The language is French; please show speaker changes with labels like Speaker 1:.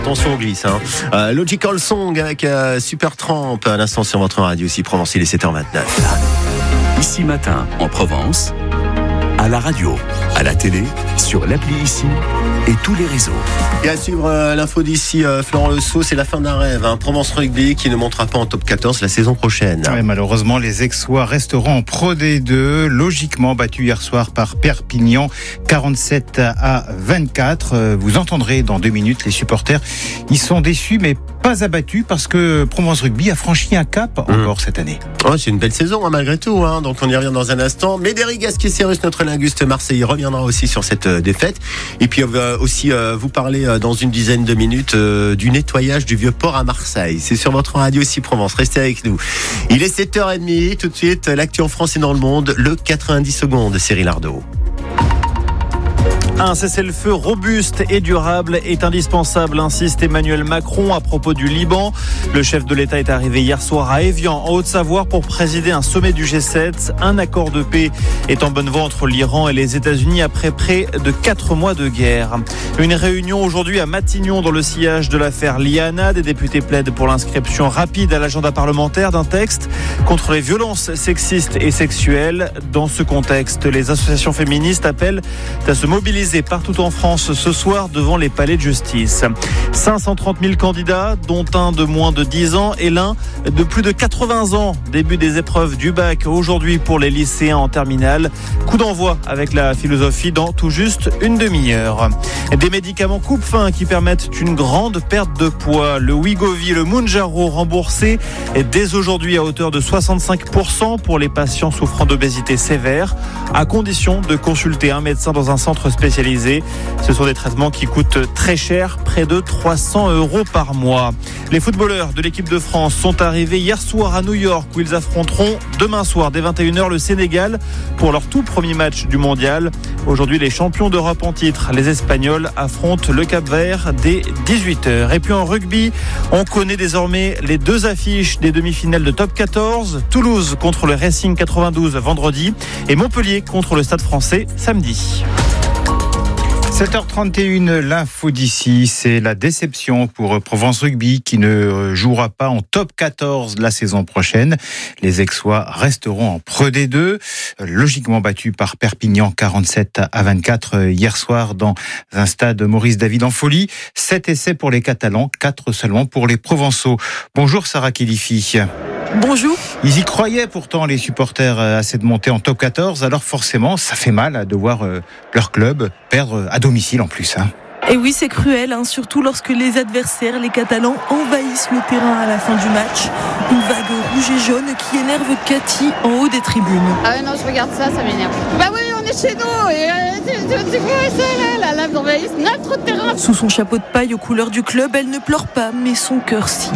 Speaker 1: attention on glisse. Logical Song avec Supertramp à l'instant sur votre radio aussi Provence, il est 7h29.
Speaker 2: Ici Matin en Provence, à la radio, à la télé, sur l'appli Ici et tous les réseaux.
Speaker 1: Et à suivre l'info d'ici, Florent Le Sceau, c'est la fin d'un rêve. Provence Rugby qui ne montera pas en top 14 la saison prochaine.
Speaker 3: Ouais, malheureusement, les Aixois resteront en Pro D2, logiquement battus hier soir par Perpignan, 47-24. Vous entendrez dans 2 minutes les supporters. Ils sont déçus, mais pas abattus parce que Provence Rugby a franchi un cap encore cette année.
Speaker 1: Oh, c'est une belle saison malgré tout. Donc on y revient dans un instant. Médéric Gasquet-Cyrus, notre linguiste marseillais, reviendra aussi sur cette défaite. Et puis on va aussi vous parler dans une dizaine de minutes du nettoyage du vieux port à Marseille. C'est sur votre radio aussi Provence. Restez avec nous. Il est 7h30. Tout de suite, l'actu en France et dans le monde. Le 90 secondes, Cyril Ardo.
Speaker 4: Un cessez-le-feu robuste et durable est indispensable, insiste Emmanuel Macron à propos du Liban. Le chef de l'État est arrivé hier soir à Évian, en Haute-Savoie, pour présider un sommet du G7. Un accord de paix est en bonne voie entre l'Iran et les États-Unis après près de 4 mois de guerre. Une réunion aujourd'hui à Matignon dans le sillage de l'affaire Liana. Des députés plaident pour l'inscription rapide à l'agenda parlementaire d'un texte contre les violences sexistes et sexuelles. Dans ce contexte, les associations féministes appellent à se mobiliser partout en France ce soir devant les palais de justice. 530 000 candidats, dont un de moins de 10 ans et l'un de plus de 80 ans. Début des épreuves du bac aujourd'hui pour les lycéens en terminale. Coup d'envoi avec la philosophie dans tout juste une demi-heure. Des médicaments coupe-faim qui permettent une grande perte de poids. Le Wegovy, le Mounjaro remboursé dès aujourd'hui à hauteur de 65% pour les patients souffrant d'obésité sévère, à condition de consulter un médecin dans un centre spécialisé. Ce sont des traitements qui coûtent très cher, près de 300 € par mois. Les footballeurs de l'équipe de France sont arrivés hier soir à New York où ils affronteront demain soir dès 21h le Sénégal pour leur tout premier match du mondial. Aujourd'hui, les champions d'Europe en titre, les Espagnols, affrontent le Cap-Vert dès 18h. Et puis en rugby, on connaît désormais les 2 affiches des demi-finales de top 14. Toulouse contre le Racing 92 vendredi et Montpellier contre le Stade Français samedi.
Speaker 3: 7h31, l'info d'ici, c'est la déception pour Provence Rugby qui ne jouera pas en top 14 la saison prochaine. Les Aixois resteront en Pro D2, logiquement battus par Perpignan 47-24 hier soir dans un stade Maurice David en folie. 7 essais pour les Catalans, 4 seulement pour les Provençaux. Bonjour Sarah Khelifi.
Speaker 5: Bonjour.
Speaker 3: Ils y croyaient pourtant les supporters à cette montée en top 14, alors forcément ça fait mal de voir leur club perdre à domicile en plus.
Speaker 5: Et oui, c'est cruel, surtout lorsque les adversaires, les Catalans, envahissent le terrain à la fin du match. Une vague rouge et jaune qui énerve Cathy en haut des tribunes.
Speaker 6: Ah non, je regarde ça m'énerve. Bah oui, on est chez nous et tu vois ça là, ils envahissent notre terrain.
Speaker 5: Sous son chapeau de paille aux couleurs du club, elle ne pleure pas, mais son cœur si.